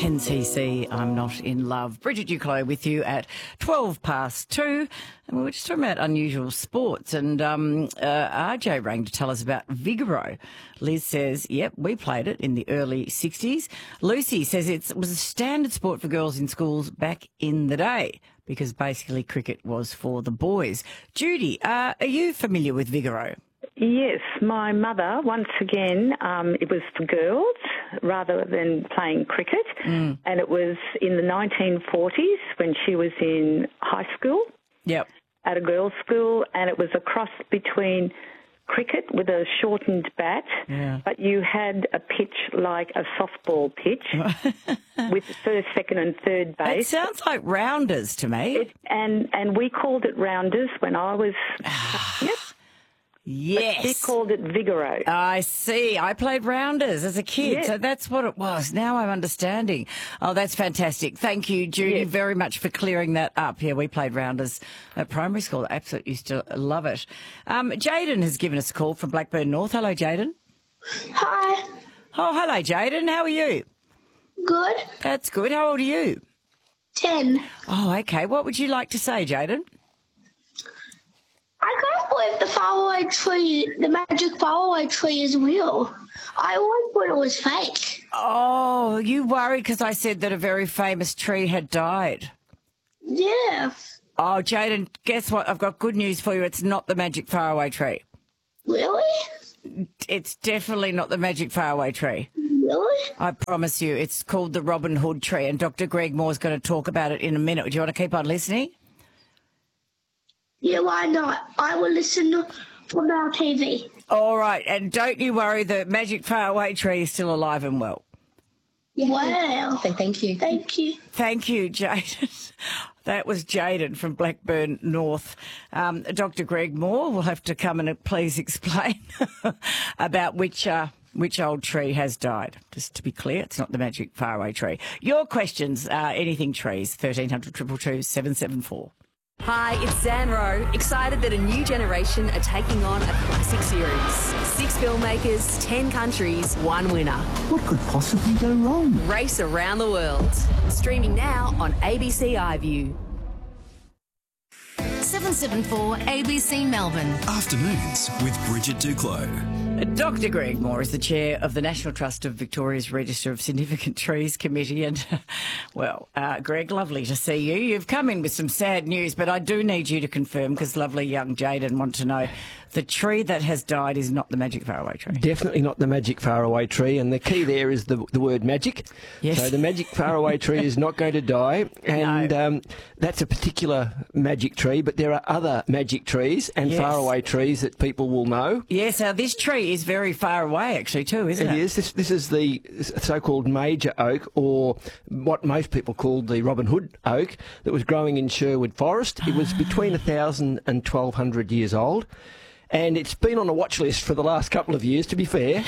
10cc, I'm Not in Love. Bridget Duclos with you at 2:12. And we were just talking about unusual sports. And RJ rang to tell us about Vigoro. Liz says, yep, we played it in the early 60s. Lucy says it was a standard sport for girls in schools back in the day because basically cricket was for the boys. Judy, are you familiar with Vigoro? Yes, my mother, once again, it was for girls rather than playing cricket. And it was in the 1940s when she was in high school. Yep. At a girls' school, and it was a cross between cricket with a shortened bat, but you had a pitch like a softball pitch with first, second and third base. It sounds like rounders to me. And we called it rounders when I was... Yep. Yes. He called it Vigoro. I see. I played rounders as a kid, so that's what it was. Now I'm understanding. Oh, that's fantastic. Thank you, Judy, very much for clearing that up. Yeah, we played rounders at primary school. I absolutely used to love it. Jaden has given us a call from Blackburn North. Hello, Jaden. Hi. Oh, hello, Jaden. How are you? Good. That's good. How old are you? 10. Oh, okay. What would you like to say, Jaden? I can't believe the faraway tree, the magic faraway tree is real. I always thought it was fake. Oh, you worried because I said that a very famous tree had died? Yeah. Oh, Jaden, guess what? I've got good news for you. It's not the magic faraway tree. Really? It's definitely not the magic faraway tree. Really? I promise you. It's called the Robin Hood tree, and Dr. Greg Moore's going to talk about it in a minute. Do you want to keep on listening? Yeah, why not? I will listen from our TV. All right, and don't you worry, the magic faraway tree is still alive and well. Yeah. Wow. Thank you. Thank you. Thank you, Jaden. That was Jaden from Blackburn North. Dr. Greg Moore will have to come and please explain about which old tree has died. Just to be clear, it's not the magic faraway tree. Your questions, anything trees, 1300 222 774. Hi, it's Zan Rowe. Excited that a new generation are taking on a classic series. 6 filmmakers, 10 countries, 1 winner. What could possibly go wrong? Race around the world. Streaming now on ABC iView. 774 ABC Melbourne. Afternoons with Bridget Duclos. Dr. Greg Moore is the chair of the National Trust of Victoria's Register of Significant Trees Committee. And, well, Greg, lovely to see you. You've come in with some sad news, but I do need you to confirm, because lovely young Jaden want to know, the tree that has died is not the magic faraway tree. Definitely not the magic faraway tree, and the key there is the word magic. Yes. So the magic faraway tree is not going to die, and that's a particular magic tree, but there are other magic trees and faraway trees that people will know. Yes, now this tree is very far away actually too, isn't it? It is. This is the so-called major oak, or what most people call the Robin Hood oak, that was growing in Sherwood Forest. It was between 1,000 and 1,200 years old. And it's been on a watch list for the last couple of years, to be fair.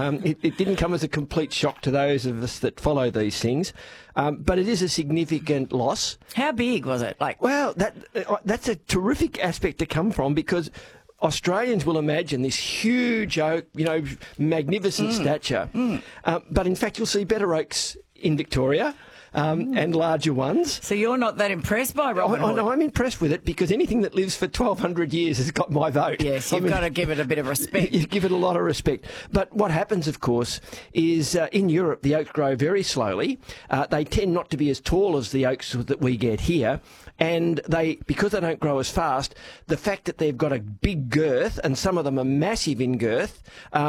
It didn't come as a complete shock to those of us that follow these things. But it is a significant loss. How big was it? Well, that's a terrific aspect to come from, because Australians will imagine this huge oak, magnificent stature. But in fact, you'll see better oaks in Victoria. And larger ones. So you're not that impressed by Robin Hood? I'm impressed with it, because anything that lives for 1,200 years has got my vote. Yes, you've got to give it a bit of respect. You give it a lot of respect. But what happens, of course, is in Europe the oaks grow very slowly. They tend not to be as tall as the oaks that we get here. And because they don't grow as fast, the fact that they've got a big girth, and some of them are massive in girth,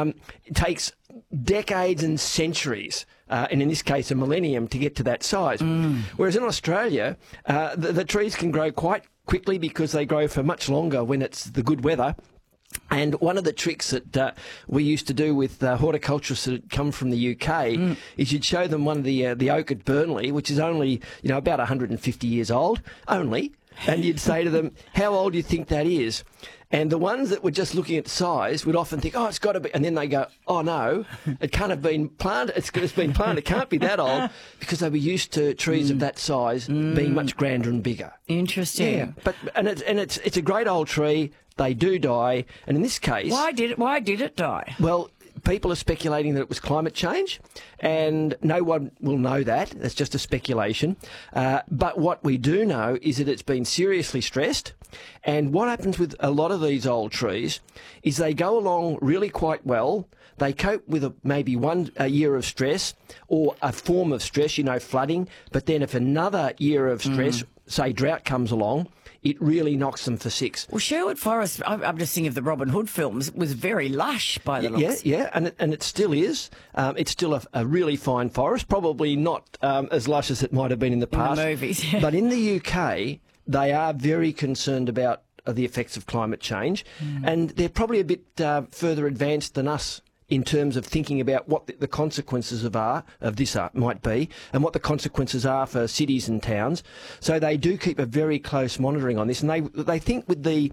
it takes decades and centuries, and in this case a millennium, to get to that size. Whereas in Australia, the trees can grow quite quickly because they grow for much longer when it's the good weather. And one of the tricks that we used to do with horticulturists that had come from the UK is you'd show them one of the oak at Burnley, which is only about 150 years old, only, and you'd say to them, how old do you think that is? And the ones that were just looking at size would often think, oh, it's got to be, and then they go, oh no, it can't have been planted, it's been planted, it can't be that old, because they were used to trees of that size being much grander and bigger. Interesting. Yeah, it's a great old tree. They do die, and in this case, why did it die? Well, people are speculating that it was climate change, and no one will know that. That's just a speculation. But what we do know is that it's been seriously stressed. And what happens with a lot of these old trees is they go along really quite well. They cope with maybe a year of stress or a form of stress, flooding. But then if another year of stress, say drought, comes along, it really knocks them for six. Well, Sherwood Forest, I'm just thinking of the Robin Hood films, was very lush by the looks. Yeah, and it still is. It's still a really fine forest, probably not as lush as it might have been in the past. In the movies. But in the UK, they are very concerned about the effects of climate change, and they're probably a bit further advanced than us in terms of thinking about what the consequences of this might be, and what the consequences are for cities and towns. So they do keep a very close monitoring on this, and they think with the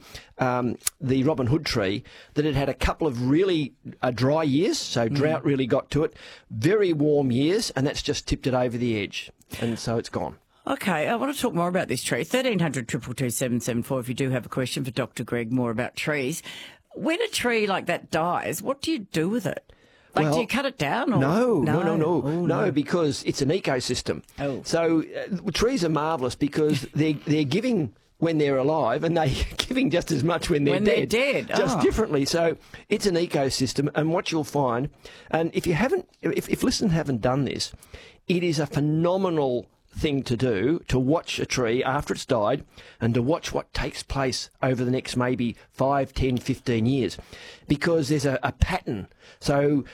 Robin Hood tree that it had a couple of really dry years, so drought really got to it, very warm years, and that's just tipped it over the edge, and so it's gone. Okay, I want to talk more about this tree. 1300 222 774 if you do have a question for Dr. Greg more about trees. When a tree like that dies, what do you do with it? Do you cut it down? Or? No, because it's an ecosystem. Oh. So trees are marvellous because they're giving when they're alive, and they're giving just as much when they're dead. Just differently. So it's an ecosystem, and what you'll find, and if listeners haven't done this, it is a phenomenal thing to do, to watch a tree after it's died and to watch what takes place over the next maybe 5, 10, 15 years, because there's a pattern. So,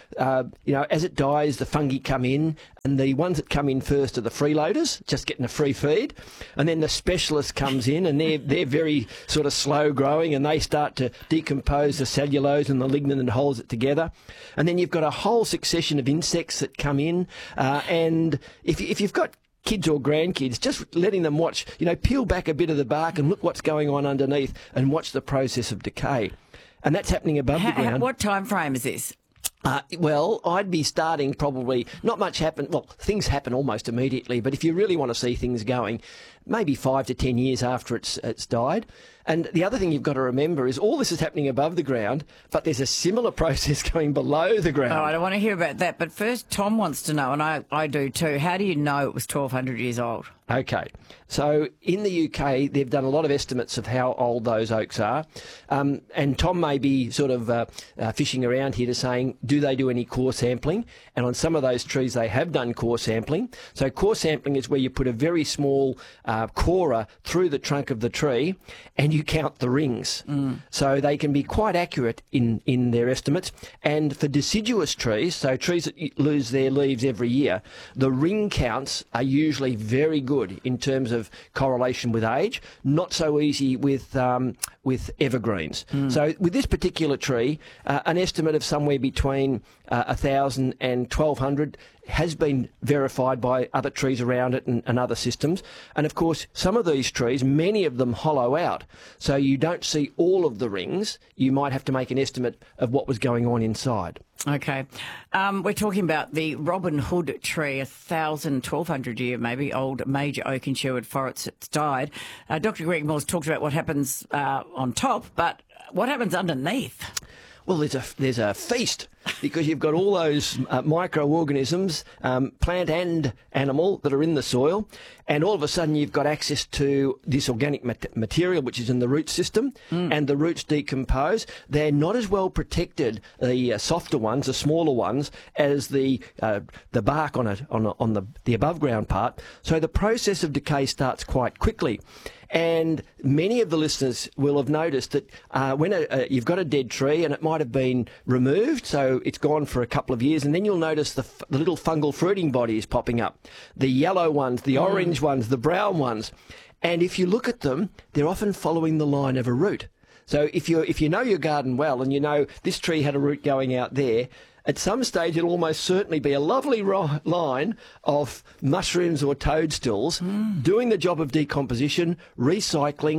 as it dies, the fungi come in, and the ones that come in first are the freeloaders, just getting a free feed, and then the specialist comes in, and they're very sort of slow growing, and they start to decompose the cellulose and the lignin and holds it together. And then you've got a whole succession of insects that come in, and if you've got kids or grandkids, just letting them watch, peel back a bit of the bark and look what's going on underneath and watch the process of decay. And that's happening above the ground. What time frame is this? Well, I'd be starting probably, not much happen, well, things happen almost immediately, but if you really want to see things going, maybe 5 to 10 years after it's died. And the other thing you've got to remember is all this is happening above the ground, but there's a similar process going below the ground. Oh, I don't want to hear about that. But first, Tom wants to know, and I do too, how do you know it was 1,200 years old? Okay. So in the UK, they've done a lot of estimates of how old those oaks are. And Tom may be sort of fishing around here to saying, do they do any core sampling? And on some of those trees, they have done core sampling. So core sampling is where you put a very small corer through the trunk of the tree and you count the rings. So they can be quite accurate in their estimates. And for deciduous trees, so trees that lose their leaves every year, the ring counts are usually very good in terms of correlation with age. Not so easy with evergreens. So with this particular tree, an estimate of somewhere between 1,000 and 1,200 has been verified by other trees around it and other systems. And of course, some of these trees, many of them hollow out. So you don't see all of the rings. You might have to make an estimate of what was going on inside. Okay. We're talking about the Robin Hood tree, 1,000, 1,200 year maybe old major oak in Sherwood Forest. It's died. Dr. Greg Moore's talked about what happens on top, but what happens underneath? Well, there's a feast because you've got all those microorganisms, plant and animal, that are in the soil, and all of a sudden you've got access to this organic material which is in the root system, and the roots decompose. They're not as well protected, the softer ones, the smaller ones, as the bark on the above ground part. So the process of decay starts quite quickly. And many of the listeners will have noticed that when you've got a dead tree and it might have been removed, so it's gone for a couple of years, and then you'll notice the little fungal fruiting bodies popping up, the yellow ones, the orange ones, the brown ones. And if you look at them, they're often following the line of a root. So if you know your garden well and you know this tree had a root going out there, at some stage it'll almost certainly be a lovely line of mushrooms or toadstools doing the job of decomposition, recycling,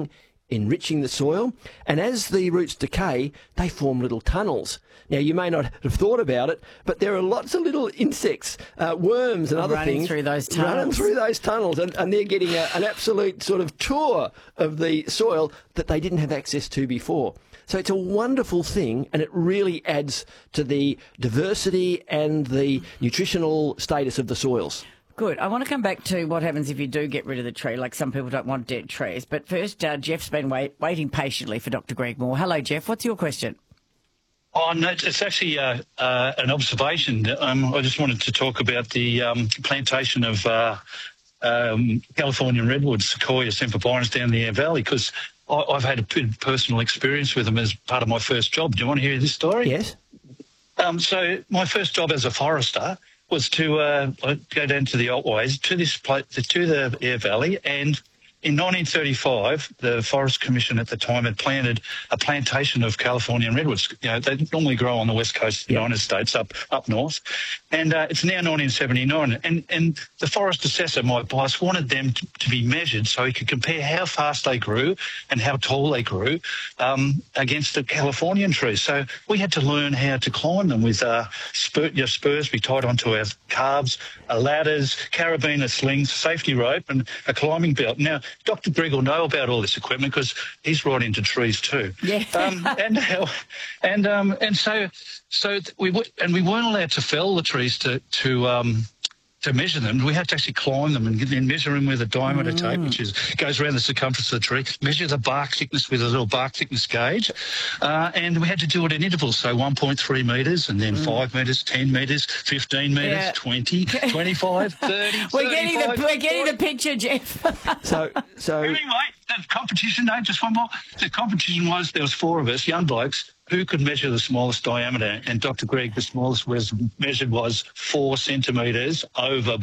enriching the soil. And as the roots decay, they form little tunnels. Now, you may not have thought about it, but there are lots of little insects, worms and other things through those tunnels. running through those tunnels, and they're getting an absolute sort of tour of the soil that they didn't have access to before. So it's a wonderful thing, and it really adds to the diversity and the nutritional status of the soils. Good. I want to come back to what happens if you do get rid of the tree. Like, some people don't want dead trees. But first, Jeff's been waiting patiently for Dr. Greg Moore. Hello, Jeff. What's your question? Oh, no, it's actually an observation. I just wanted to talk about the plantation of Californian redwoods, Sequoia sempervirens, down the Aire Valley, because I've had a personal experience with them as part of my first job. Do you want to hear this story? Yes. So my first job as a forester was to go down to the Otways, to the Aire Valley, and in 1935, the Forest Commission at the time had planted a plantation of Californian redwoods. You know, they normally grow on the west coast of the United States, up north. And it's now 1979. And the forest assessor, my boss, wanted them to be measured so he could compare how fast they grew and how tall they grew against the Californian trees. So we had to learn how to climb them with spurs we tied onto our calves, ladders, carabiner slings, safety rope, and a climbing belt. Now, Dr. Greg will know about all this equipment because he's right into trees too. Yeah. So we weren't allowed to fell the trees to measure them. We had to actually climb them and then measure them with a diameter tape, which goes around the circumference of the tree, measure the bark thickness with a little bark thickness gauge, and we had to do it in intervals, so 1.3 metres and then 5 metres, 10 metres, 15 metres, 20, 25, 30, We're getting the picture, Jeff. So anyway, the competition, just one more. The competition was, there was 4 of us, young blokes, who could measure the smallest diameter, and Dr. Greg, the smallest was measured was 4 centimetres over